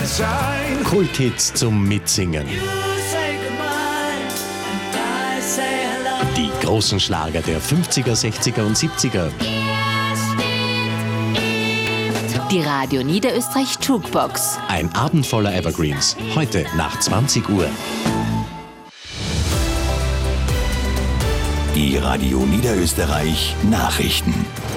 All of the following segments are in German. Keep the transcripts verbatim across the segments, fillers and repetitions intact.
Kulthits zum Mitsingen. Die großen Schlager der fünfziger, sechziger und siebziger. Die Radio Niederösterreich Jukebox. Ein Abend voller Evergreens. Heute nach zwanzig Uhr. Die Radio Niederösterreich Nachrichten.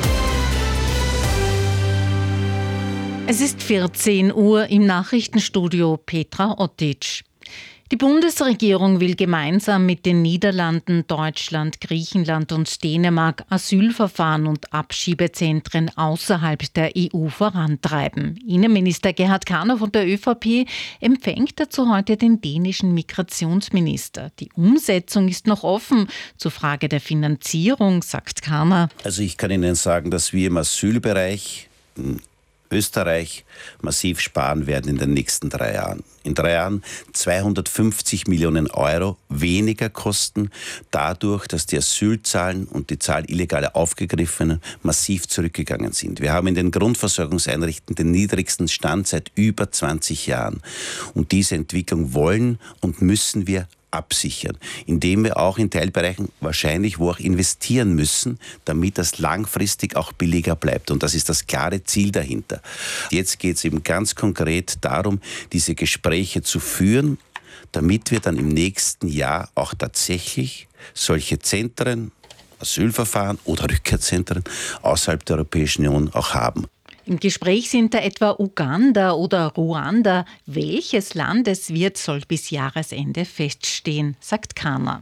Es ist vierzehn Uhr im Nachrichtenstudio Petra Ottic. Die Bundesregierung will gemeinsam mit den Niederlanden, Deutschland, Griechenland und Dänemark Asylverfahren und Abschiebezentren außerhalb der E U vorantreiben. Innenminister Gerhard Kahner von der ÖVP empfängt dazu heute den dänischen Migrationsminister. Die Umsetzung ist noch offen. Zur Frage der Finanzierung sagt Kahner: Also ich kann Ihnen sagen, dass wir im Asylbereich in Österreich massiv sparen werden in den nächsten drei Jahren. In drei Jahren zweihundertfünfzig Millionen Euro weniger kosten, dadurch, dass die Asylzahlen und die Zahl illegaler Aufgegriffener massiv zurückgegangen sind. Wir haben in den Grundversorgungseinrichtungen den niedrigsten Stand seit über zwanzig Jahren. Und diese Entwicklung wollen und müssen wir absichern, indem wir auch in Teilbereichen wahrscheinlich wo auch investieren müssen, damit das langfristig auch billiger bleibt. Und das ist das klare Ziel dahinter. Jetzt geht es eben ganz konkret darum, diese Gespräche zu führen, damit wir dann im nächsten Jahr auch tatsächlich solche Zentren, Asylverfahren oder Rückkehrzentren außerhalb der Europäischen Union auch haben. Im Gespräch sind da etwa Uganda oder Ruanda. Welches Land es wird, soll bis Jahresende feststehen, sagt Kahner.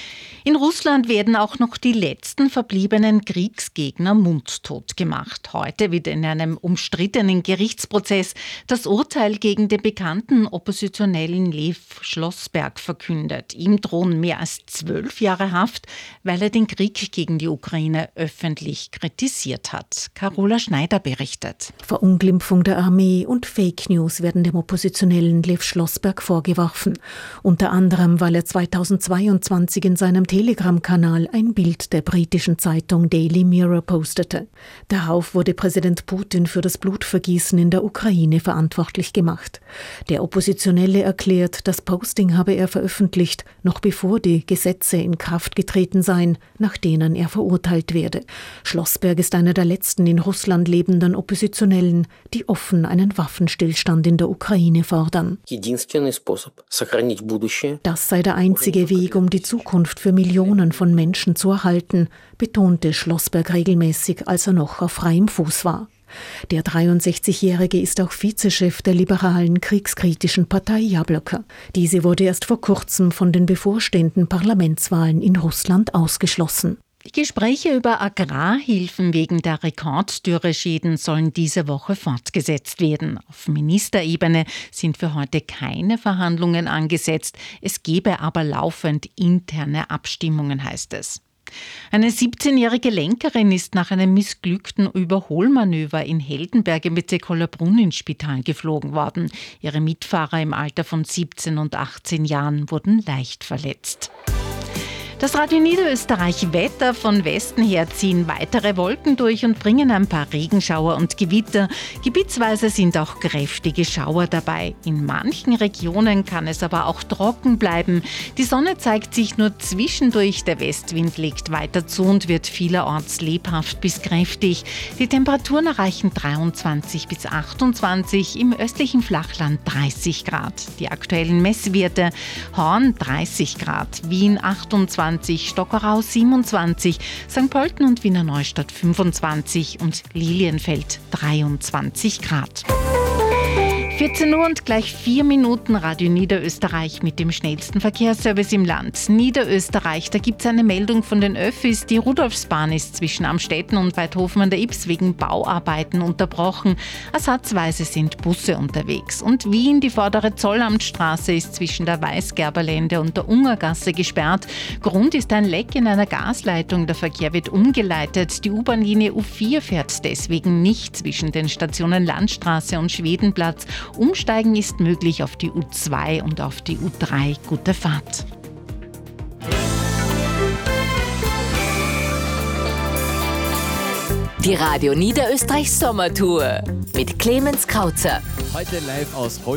In Russland werden auch noch die letzten verbliebenen Kriegsgegner mundtot gemacht. Heute wird in einem umstrittenen Gerichtsprozess das Urteil gegen den bekannten Oppositionellen Lew Schlossberg verkündet. Ihm drohen mehr als zwölf Jahre Haft, weil er den Krieg gegen die Ukraine öffentlich kritisiert hat. Carola Schneider berichtet. Verunglimpfung der Armee und Fake News werden dem Oppositionellen Lew Schlossberg vorgeworfen. Unter anderem, weil er zweitausendzweiundzwanzig in seinem Telegram-Kanal ein Bild der britischen Zeitung Daily Mirror postete. Darauf wurde Präsident Putin für das Blutvergießen in der Ukraine verantwortlich gemacht. Der Oppositionelle erklärt, das Posting habe er veröffentlicht, noch bevor die Gesetze in Kraft getreten seien, nach denen er verurteilt werde. Schlossberg ist einer der letzten in Russland lebenden Oppositionellen, die offen einen Waffenstillstand in der Ukraine fordern. Das sei der einzige Weg, um die Zukunft für Millionen von Menschen zu erhalten, betonte Schlossberg regelmäßig, als er noch auf freiem Fuß war. Der dreiundsechzigjährige ist auch Vizechef der liberalen kriegskritischen Partei Jabloko. Diese wurde erst vor kurzem von den bevorstehenden Parlamentswahlen in Russland ausgeschlossen. Die Gespräche über Agrarhilfen wegen der Rekorddürreschäden sollen diese Woche fortgesetzt werden. Auf Ministerebene sind für heute keine Verhandlungen angesetzt. Es gebe aber laufend interne Abstimmungen, heißt es. Eine siebzehnjährige Lenkerin ist nach einem missglückten Überholmanöver in Heldenberg im Bezirk Hollabrunn ins Spital geflogen worden. Ihre Mitfahrer im Alter von siebzehn und achtzehn Jahren wurden leicht verletzt. Das Radio Niederösterreich Wetter: von Westen her ziehen weitere Wolken durch und bringen ein paar Regenschauer und Gewitter. Gebietsweise sind auch kräftige Schauer dabei. In manchen Regionen kann es aber auch trocken bleiben. Die Sonne zeigt sich nur zwischendurch. Der Westwind legt weiter zu und wird vielerorts lebhaft bis kräftig. Die Temperaturen erreichen dreiundzwanzig bis achtundzwanzig, im östlichen Flachland dreißig Grad. Die aktuellen Messwerte: Horn dreißig Grad, Wien achtundzwanzig, Stockerau siebenundzwanzig, Sankt Pölten und Wiener Neustadt fünfundzwanzig und Lilienfeld dreiundzwanzig Grad. vierzehn Uhr und gleich vier Minuten Radio Niederösterreich mit dem schnellsten Verkehrsservice im Land. Niederösterreich, da gibt es eine Meldung von den Öffis. Die Rudolfsbahn ist zwischen Amstetten und Weidhofen an der Ybbs wegen Bauarbeiten unterbrochen. Ersatzweise sind Busse unterwegs. Und Wien, die vordere Zollamtstraße, ist zwischen der Weißgerberlände und der Ungergasse gesperrt. Grund ist ein Leck in einer Gasleitung. Der Verkehr wird umgeleitet. Die U-Bahn-Linie U vier fährt deswegen nicht zwischen den Stationen Landstraße und Schwedenplatz. Umsteigen ist möglich auf die U zwei und auf die U drei. Gute Fahrt. Die Radio Niederösterreich Sommertour mit Clemens Krauzer. Heute live aus Holz.